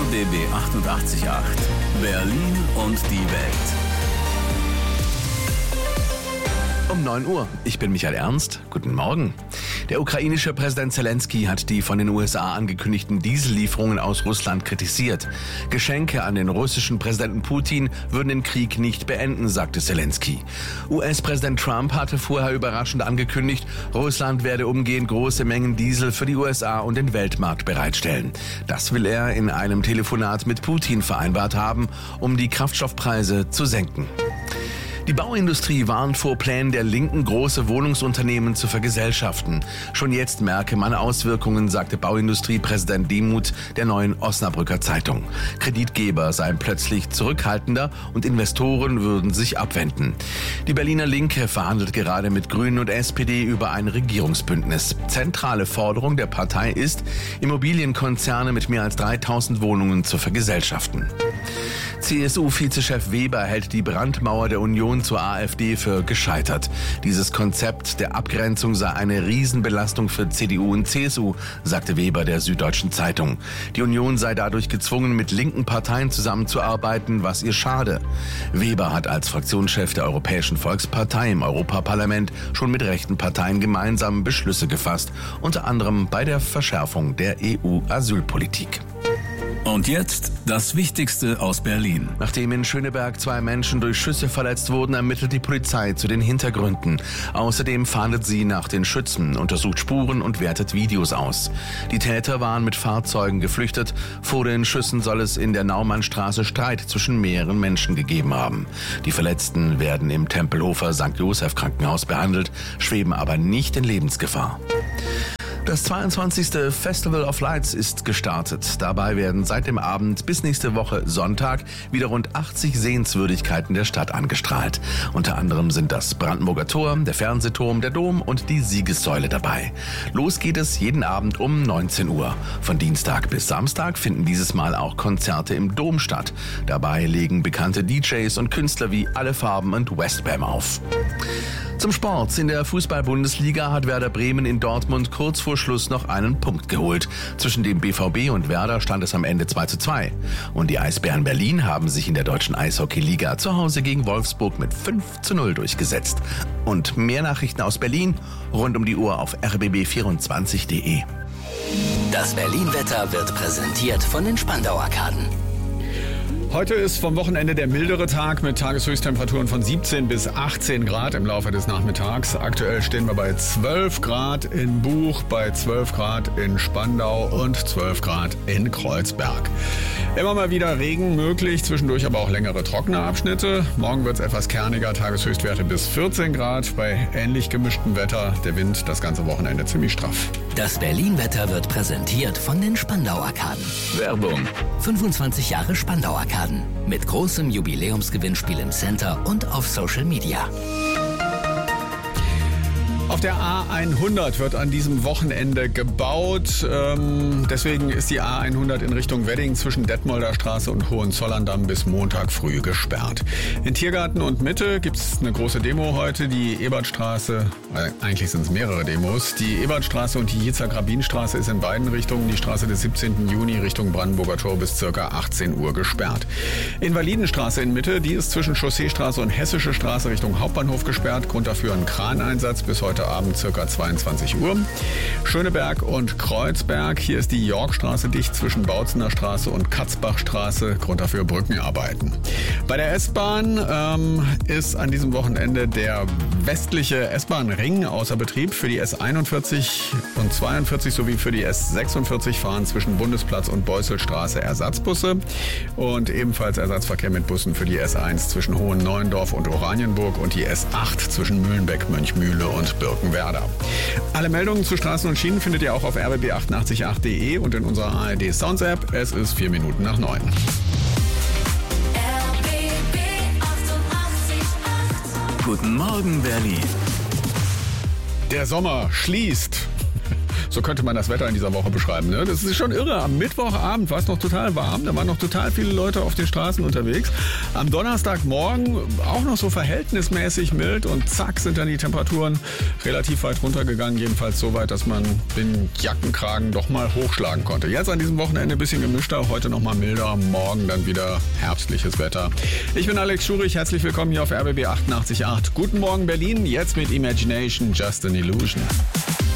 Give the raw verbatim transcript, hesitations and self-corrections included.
B B achtundachtzig Komma acht. Berlin und die Welt. Um neun Uhr. Ich bin Michael Ernst. Guten Morgen. Der ukrainische Präsident Zelensky hat die von den U S A angekündigten Diesellieferungen aus Russland kritisiert. Geschenke an den russischen Präsidenten Putin würden den Krieg nicht beenden, sagte Zelensky. U S-Präsident Trump hatte vorher überraschend angekündigt, Russland werde umgehend große Mengen Diesel für die U S A und den Weltmarkt bereitstellen. Das will er in einem Telefonat mit Putin vereinbart haben, um die Kraftstoffpreise zu senken. Die Bauindustrie warnt vor Plänen der Linken, große Wohnungsunternehmen zu vergesellschaften. Schon jetzt merke man Auswirkungen, sagte Bauindustriepräsident Demuth der Neuen Osnabrücker Zeitung. Kreditgeber seien plötzlich zurückhaltender und Investoren würden sich abwenden. Die Berliner Linke verhandelt gerade mit Grünen und S P D über ein Regierungsbündnis. Zentrale Forderung der Partei ist, Immobilienkonzerne mit mehr als dreitausend Wohnungen zu vergesellschaften. C S U-Vizechef Weber hält die Brandmauer der Union zur AfD für gescheitert. Dieses Konzept der Abgrenzung sei eine Riesenbelastung für C D U und C S U, sagte Weber der Süddeutschen Zeitung. Die Union sei dadurch gezwungen, mit linken Parteien zusammenzuarbeiten, was ihr schade. Weber hat als Fraktionschef der Europäischen Volkspartei im Europaparlament schon mit rechten Parteien gemeinsam Beschlüsse gefasst, unter anderem bei der Verschärfung der E U-Asylpolitik. Und jetzt das Wichtigste aus Berlin. Nachdem in Schöneberg zwei Menschen durch Schüsse verletzt wurden, ermittelt die Polizei zu den Hintergründen. Außerdem fahndet sie nach den Schützen, untersucht Spuren und wertet Videos aus. Die Täter waren mit Fahrzeugen geflüchtet. Vor den Schüssen soll es in der Naumannstraße Streit zwischen mehreren Menschen gegeben haben. Die Verletzten werden im Tempelhofer Sankt Joseph Krankenhaus behandelt, schweben aber nicht in Lebensgefahr. Das zweiundzwanzigste Festival of Lights ist gestartet. Dabei werden seit dem Abend bis nächste Woche Sonntag wieder rund achtzig Sehenswürdigkeiten der Stadt angestrahlt. Unter anderem sind das Brandenburger Tor, der Fernsehturm, der Dom und die Siegessäule dabei. Los geht es jeden Abend um neunzehn Uhr. Von Dienstag bis Samstag finden dieses Mal auch Konzerte im Dom statt. Dabei legen bekannte D Js und Künstler wie Alle Farben und Westbam auf. Zum Sport. In der Fußball-Bundesliga hat Werder Bremen in Dortmund kurz vor Schluss noch einen Punkt geholt. Zwischen dem B V B und Werder stand es am Ende zwei zu zwei. Und die Eisbären Berlin haben sich in der deutschen Eishockey-Liga zu Hause gegen Wolfsburg mit fünf zu null durchgesetzt. Und mehr Nachrichten aus Berlin rund um die Uhr auf r b b vierundzwanzig punkt d e. Das Berlin-Wetter wird präsentiert von den Spandau-Arkaden. Heute ist vom Wochenende der mildere Tag mit Tageshöchsttemperaturen von siebzehn bis achtzehn Grad im Laufe des Nachmittags. Aktuell stehen wir bei zwölf Grad in Buch, bei zwölf Grad in Spandau und zwölf Grad in Kreuzberg. Immer mal wieder Regen möglich, zwischendurch aber auch längere trockene Abschnitte. Morgen wird es etwas kerniger, Tageshöchstwerte bis vierzehn Grad. Bei ähnlich gemischtem Wetter der Wind das ganze Wochenende ziemlich straff. Das Berlin-Wetter wird präsentiert von den Spandau-Arkaden. Werbung. fünfundzwanzig Jahre Spandau-Arkaden. Mit großem Jubiläumsgewinnspiel im Center und auf Social Media. Auf der A hundert wird an diesem Wochenende gebaut. Ähm, deswegen ist die A hundert in Richtung Wedding zwischen Detmolder Straße und Hohenzollern-Damm bis Montag früh gesperrt. In Tiergarten und Mitte gibt es eine große Demo heute. Die Ebertstraße, äh, eigentlich sind es mehrere Demos. Die Ebertstraße und die Jitzak-Rabin-Straße ist in beiden Richtungen. Die Straße des siebzehnten Juni Richtung Brandenburger Tor bis ca. achtzehn Uhr gesperrt. Invalidenstraße in Mitte, die ist zwischen Chausseestraße und Hessische Straße Richtung Hauptbahnhof gesperrt. Grund dafür ein Kraneinsatz bis heute Abend ca. zweiundzwanzig Uhr. Schöneberg und Kreuzberg. Hier ist die Yorkstraße dicht zwischen Bautzener Straße und Katzbachstraße. Grund dafür Brückenarbeiten. Bei der S-Bahn ähm, ist an diesem Wochenende der westliche S-Bahn-Ring außer Betrieb. Für die S einundvierzig und zweiundvierzig sowie für die S sechsundvierzig fahren zwischen Bundesplatz und Beusselstraße Ersatzbusse. Und ebenfalls Ersatzverkehr mit Bussen für die S eins zwischen Hohen-Neuendorf und Oranienburg und die S acht zwischen Mühlenbeck, Mönchmühle und Birkenwerder. Alle Meldungen zu Straßen und Schienen findet ihr auch auf r b b achtundachtzig Punkt acht punkt d e und in unserer A R D Sounds App. Es ist vier Minuten nach neun. Guten Morgen, Berlin. Der Sommer schließt. So könnte man das Wetter in dieser Woche beschreiben. Ne? Das ist schon irre. Am Mittwochabend war es noch total warm. Da waren noch total viele Leute auf den Straßen unterwegs. Am Donnerstagmorgen auch noch so verhältnismäßig mild und zack sind dann die Temperaturen relativ weit runtergegangen. Jedenfalls so weit, dass man den Jackenkragen doch mal hochschlagen konnte. Jetzt an diesem Wochenende ein bisschen gemischter, heute noch mal milder, morgen dann wieder herbstliches Wetter. Ich bin Alex Schurich, herzlich willkommen hier auf R B B achtundachtzig Komma acht. Guten Morgen Berlin, jetzt mit Imagination, Just an Illusion.